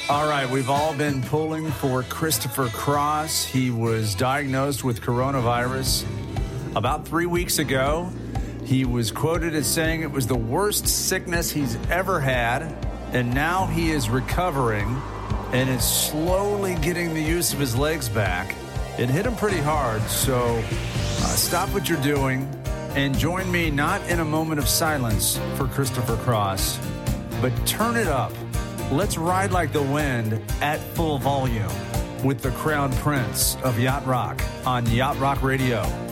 All right, we've all been pulling for Christopher Cross. He was diagnosed with coronavirus about 3 weeks ago. He was quoted as saying it was the worst sickness he's ever had, and now he is recovering and is slowly getting the use of his legs back. It hit him pretty hard, so stop what you're doing and join me not in a moment of silence for Christopher Cross, but turn it up. Let's ride like the wind at full volume with the Crown Prince of Yacht Rock on Yacht Rock Radio.